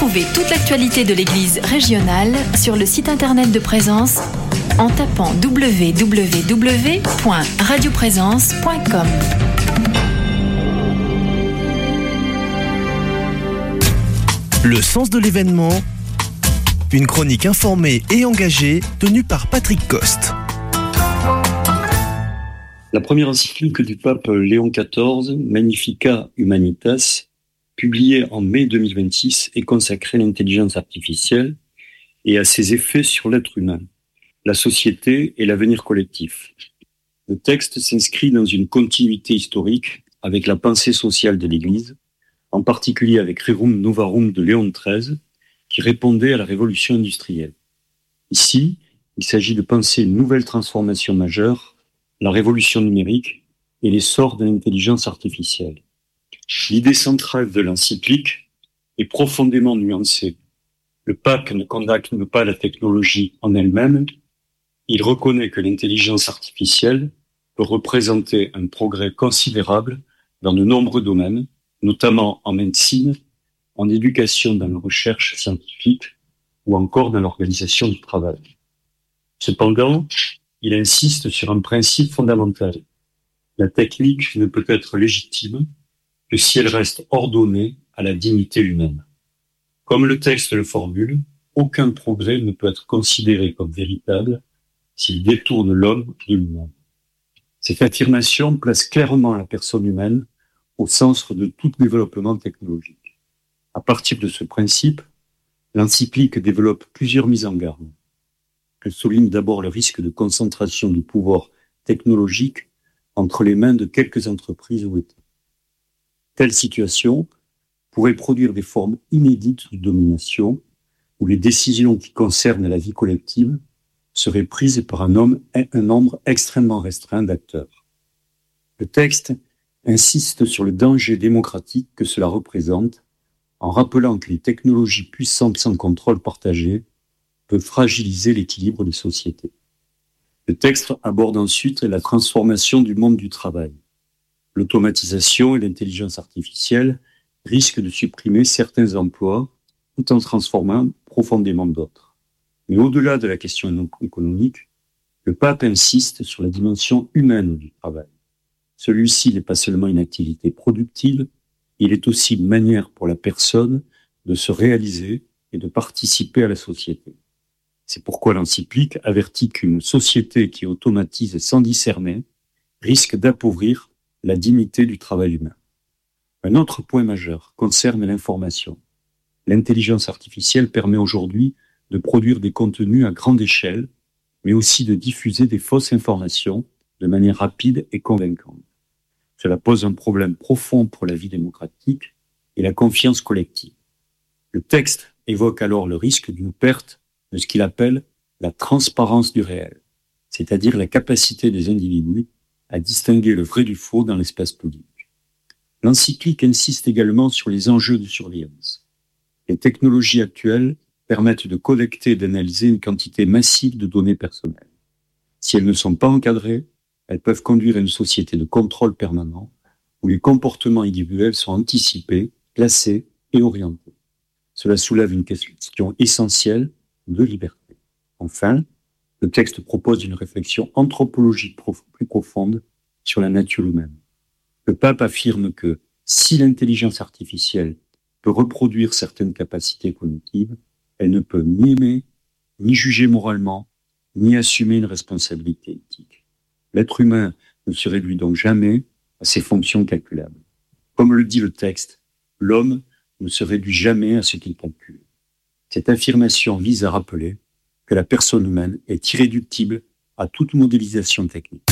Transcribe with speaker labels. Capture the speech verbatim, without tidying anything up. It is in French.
Speaker 1: Retrouvez toute l'actualité de l'Église régionale sur le site internet de Présence en tapant w w w point radio présence point com.
Speaker 2: Le sens de l'événement, une chronique informée et engagée tenue par Patrick Coste.
Speaker 3: La première encyclique du pape Léon quatorze, Magnificat Humanitas, publiée en mai deux mille vingt-six, est consacrée à l'intelligence artificielle et à ses effets sur l'être humain, la société et l'avenir collectif. Le texte s'inscrit dans une continuité historique avec la pensée sociale de l'Église, en particulier avec Rerum Novarum de Léon treize, qui répondait à la révolution industrielle. Ici, il s'agit de penser une nouvelle transformation majeure, la révolution numérique et l'essor de l'intelligence artificielle. L'idée centrale de l'encyclique est profondément nuancée. Le pape ne condamne pas la technologie en elle-même, il reconnaît que l'intelligence artificielle peut représenter un progrès considérable dans de nombreux domaines, notamment en médecine, en éducation dans la recherche scientifique ou encore dans l'organisation du travail. Cependant, il insiste sur un principe fondamental. La technique ne peut être légitime que si elle reste ordonnée à la dignité humaine. Comme le texte le formule, aucun progrès ne peut être considéré comme véritable s'il détourne l'homme de lui-même. Cette affirmation place clairement la personne humaine au centre de tout développement technologique. À partir de ce principe, l'encyclique développe plusieurs mises en garde. Elle souligne d'abord le risque de concentration du pouvoir technologique entre les mains de quelques entreprises ou États. Telle situation pourrait produire des formes inédites de domination où les décisions qui concernent la vie collective seraient prises par un, homme, un nombre extrêmement restreint d'acteurs. Le texte insiste sur le danger démocratique que cela représente en rappelant que les technologies puissantes sans contrôle partagé peuvent fragiliser l'équilibre des sociétés. Le texte aborde ensuite la transformation du monde du travail. L'automatisation et l'intelligence artificielle risquent de supprimer certains emplois tout en transformant profondément d'autres. Mais au-delà de la question économique, le pape insiste sur la dimension humaine du travail. Celui-ci n'est pas seulement une activité productive, il est aussi une manière pour la personne de se réaliser et de participer à la société. C'est pourquoi l'encyclique avertit qu'une société qui automatise sans discerner risque d'appauvrir la dignité du travail humain. Un autre point majeur concerne l'information. L'intelligence artificielle permet aujourd'hui de produire des contenus à grande échelle, mais aussi de diffuser des fausses informations de manière rapide et convaincante. Cela pose un problème profond pour la vie démocratique et la confiance collective. Le texte évoque alors le risque d'une perte de ce qu'il appelle la transparence du réel, c'est-à-dire la capacité des individus à distinguer le vrai du faux dans l'espace public. L'encyclique insiste également sur les enjeux de surveillance. Les technologies actuelles permettent de collecter et d'analyser une quantité massive de données personnelles. Si elles ne sont pas encadrées, elles peuvent conduire à une société de contrôle permanent où les comportements individuels sont anticipés, classés et orientés. Cela soulève une question essentielle de liberté. Enfin, le texte propose une réflexion anthropologique prof- plus profonde sur la nature humaine. Le pape affirme que si l'intelligence artificielle peut reproduire certaines capacités cognitives, elle ne peut ni aimer, ni juger moralement, ni assumer une responsabilité éthique. L'être humain ne se réduit donc jamais à ses fonctions calculables. Comme le dit le texte, l'homme ne se réduit jamais à ce qu'il calcule. Cette affirmation vise à rappeler que la personne humaine est irréductible à toute modélisation technique.